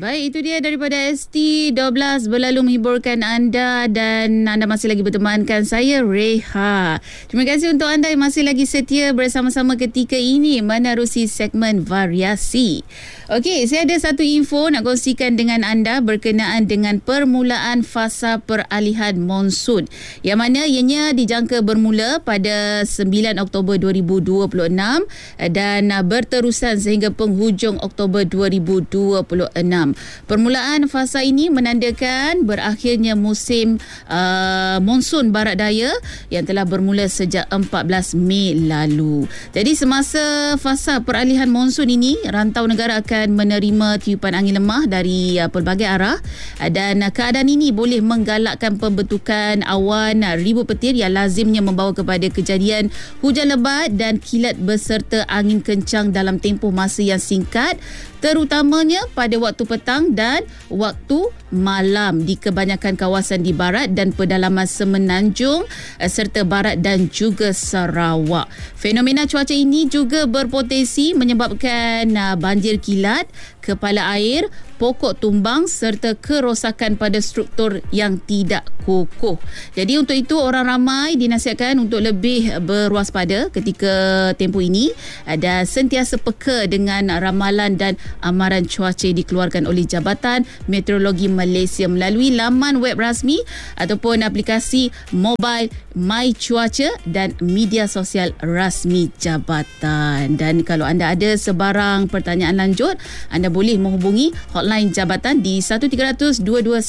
Baik, itu dia daripada ST12 berlalu menghiburkan anda dan anda masih lagi bertemankan saya, Reha. Terima kasih untuk anda yang masih lagi setia bersama-sama ketika ini menerusi segmen variasi. Okey, saya ada satu info nak kongsikan dengan anda berkenaan dengan permulaan fasa peralihan monsun yang mana ianya dijangka bermula pada 9 Oktober 2026 dan berterusan sehingga penghujung Oktober 2026. Permulaan fasa ini menandakan berakhirnya musim monsun barat daya yang telah bermula sejak 14 Mei lalu. Jadi semasa fasa peralihan monsun ini, rantau negara akan menerima tiupan angin lemah dari pelbagai arah dan keadaan ini boleh menggalakkan pembentukan awan ribu petir yang lazimnya membawa kepada kejadian hujan lebat dan kilat beserta angin kencang dalam tempoh masa yang singkat, terutamanya pada waktu petang dan waktu malam di kebanyakan kawasan di barat dan pedalaman Semenanjung serta barat dan juga Sarawak. Fenomena cuaca ini juga berpotensi menyebabkan banjir kilat, kepala air, pokok tumbang serta kerosakan pada struktur yang tidak kokoh. Jadi untuk itu orang ramai dinasihatkan untuk lebih berwaspada ketika tempoh ini dan sentiasa peka dengan ramalan dan amaran cuaca dikeluarkan oleh Jabatan Meteorologi Malaysia melalui laman web rasmi ataupun aplikasi mobile My Cuaca dan media sosial rasmi Jabatan. Dan kalau anda ada sebarang pertanyaan lanjut, anda boleh menghubungi hotline Jabatan di 1300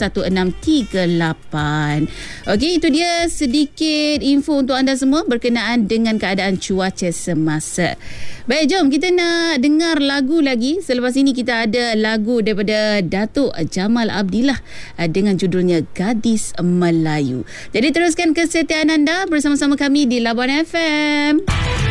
221638. Okey, itu dia sedikit info untuk anda semua berkenaan dengan keadaan cuaca semasa. Baik, jom kita nak dengar lagu lagi. Selepas ini kita ada lagu daripada Datuk Jamal Abdillah dengan judulnya Gadis Melayu. Jadi teruskan kesetiaan anda bersama-sama kami di Labuan FM.